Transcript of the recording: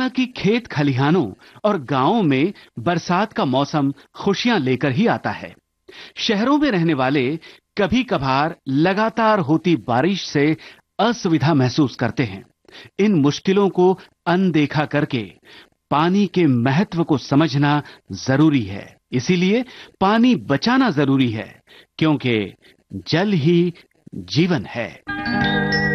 हालांकि खेत खलिहानों और गांवों में बरसात का मौसम खुशियां लेकर ही आता है। शहरों में रहने वाले कभी कभार लगातार होती बारिश से असुविधा महसूस करते हैं। इन मुश्किलों को अनदेखा करके पानी के महत्व को समझना जरूरी है। इसीलिए पानी बचाना जरूरी है, क्योंकि जल ही जीवन है।